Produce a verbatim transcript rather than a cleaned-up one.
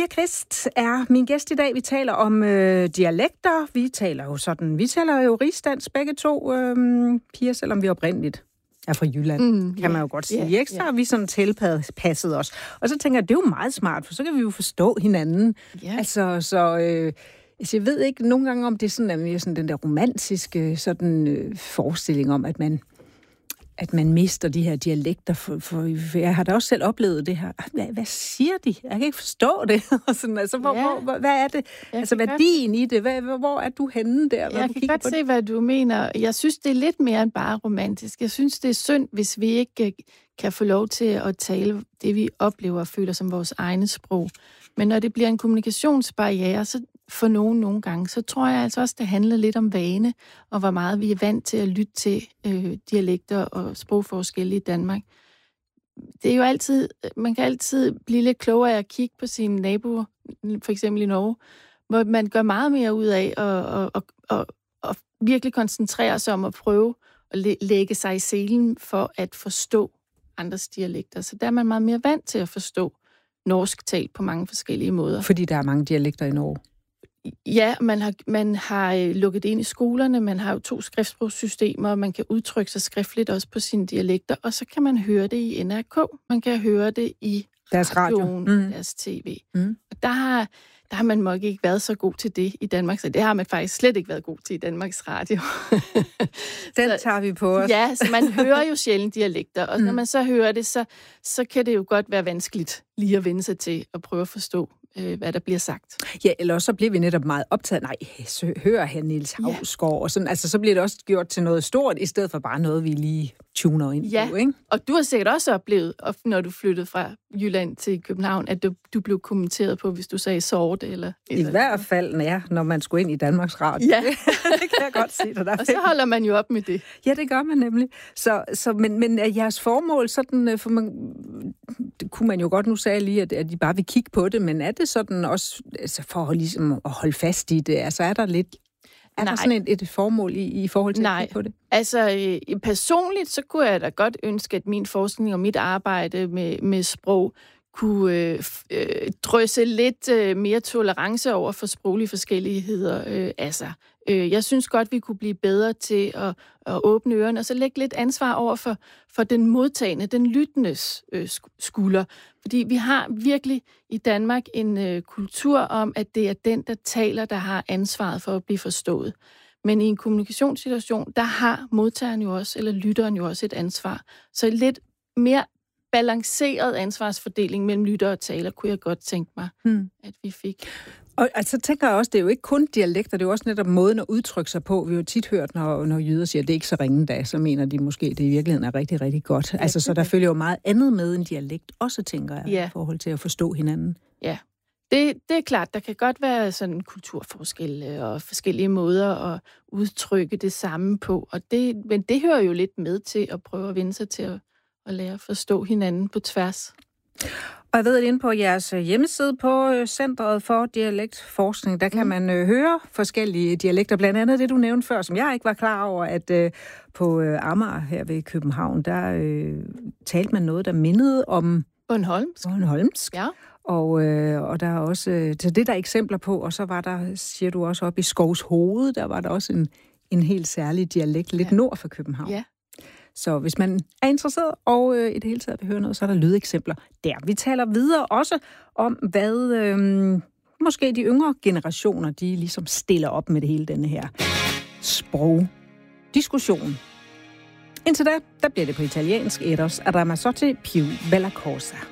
Pia Christ er min gæst i dag. Vi taler om øh, dialekter. Vi taler jo sådan, vi taler jo rigsdansk begge to, øh, Pia, selvom vi oprindeligt er fra Jylland, mm, kan yeah, man jo godt sige. Yeah, ikke? Så yeah. har vi sådan tilpasset os. Og så tænker jeg, det er jo meget smart, for så kan vi jo forstå hinanden. Yeah. Altså, så... Øh, altså, jeg ved ikke nogle gange, om det er sådan, mere sådan den der romantiske sådan, øh, forestilling om, at man... at man mister de her dialekter, for, for jeg har da også selv oplevet det her. Hvad, hvad siger de? Jeg kan ikke forstå det. sådan, altså, hvor, ja. hvor, hvad er det? Jeg altså, værdien godt... i det? Hvad, hvor er du henne der? Jeg kan godt se, det? Hvad du mener. Jeg synes, det er lidt mere end bare romantisk. Jeg synes, det er synd, hvis vi ikke kan få lov til at tale det, vi oplever og føler som vores egne sprog. Men når det bliver en kommunikationsbarriere, så for nogen nogle gange, så tror jeg altså også, det handler lidt om vane, og hvor meget vi er vant til at lytte til øh, dialekter og sprogforskelle i Danmark. Det er jo altid, man kan altid blive lidt klogere af at kigge på sine naboer, for eksempel i Norge, hvor man gør meget mere ud af at, at, at, at, at virkelig koncentrere sig om at prøve at lægge sig i selen for at forstå andres dialekter. Så der er man meget mere vant til at forstå norsk talt på mange forskellige måder. Fordi der er mange dialekter i Norge? Ja, man har, man har lukket det ind i skolerne, man har jo to skriftsprogssystemer, og man kan udtrykke sig skriftligt også på sine dialekter, og så kan man høre det i N R K, man kan høre det i deres radioen, radio. mm. deres tv. Mm. Og der har, der har man nok ikke været så god til det i Danmark, så det har man faktisk slet ikke været god til i Danmarks Radio. Den så, tager vi på os. Ja, så man hører jo sjældent dialekter, og mm. når man så hører det, så, så kan det jo godt være vanskeligt lige at vende sig til at prøve at forstå, hvad der bliver sagt. Ja, eller så bliver vi netop meget optaget. Nej, så hører her Niels Hausgaard, ja. Og sådan. Altså, så bliver det også gjort til noget stort, i stedet for bare noget, vi lige tuner ind ja. på, ikke? Og du har sikkert også oplevet, når du flyttede fra Jylland til København, at du, du blev kommenteret på, hvis du sagde sort, eller... eller I hvert fald, ja, når man skulle ind i Danmarks Radio. Ja. Det kan jeg godt se. Der og så holder man jo op med det. Ja, det gør man nemlig. Så, så, men, men jeres formål, sådan, for man, det kunne man jo godt nu sige lige, at, at de bare vil kigge på det, men er det sådan også, altså for ligesom at holde fast i det, altså er der lidt, er Nej. der sådan et, et formål i, i forhold til Nej. at kigge på det? Altså øh, personligt, så kunne jeg da godt ønske, at min forskning og mit arbejde med, med sprog kunne øh, øh, drøse lidt øh, mere tolerance over for sproglige forskelligheder. Øh, altså, øh, jeg synes godt, vi kunne blive bedre til at, at åbne ørerne, og så lægge lidt ansvar over for, for den modtagende, den lyttendes øh, skulder. Fordi vi har virkelig i Danmark en øh, kultur om, at det er den, der taler, der har ansvaret for at blive forstået. Men i en kommunikationssituation, der har modtageren jo også, eller lytteren jo også et ansvar. Så lidt mere balanceret ansvarsfordeling mellem lytter og taler, kunne jeg godt tænke mig, hmm. at vi fik. Og altså tænker jeg også, det er jo ikke kun dialekter, det er jo også netop måden at udtrykke sig på. Vi har jo tit hørt, når, når jyder siger, at det ikke så ringe da, så mener de måske, at det i virkeligheden er rigtig, rigtig godt. Altså, så der følger jo meget andet med en dialekt, også tænker jeg, ja. I forhold til at forstå hinanden. Ja, det, det er klart, der kan godt være sådan kulturforskelle og forskellige måder at udtrykke det samme på, og det, men det hører jo lidt med til at prøve at vende sig til at og lære at forstå hinanden på tværs. Og jeg ved, at inde på jeres hjemmeside på Centret for Dialektforskning, der kan mm. man øh, høre forskellige dialekter. Blandt andet det, du nævnte før, som jeg ikke var klar over, at øh, på øh, Amager her ved København, der øh, talte man noget, der mindede om Bornholmsk. Bornholmsk. Ja. Og, øh, og der er også, øh, så det der er eksempler på, og så var der, siger du også, op i Skovs Hoved, der var der også en, en helt særlig dialekt lidt ja. Nord for København. Ja. Så hvis man er interesseret og øh, i det hele taget vil høre noget, så er der lydeksempler der. Vi taler videre også om, hvad øh, måske de yngre generationer, de ligesom stiller op med det hele denne her sprogdiskussion. Indtil da, der bliver det på italiensk. Eros Ramazzotti più bella cosa.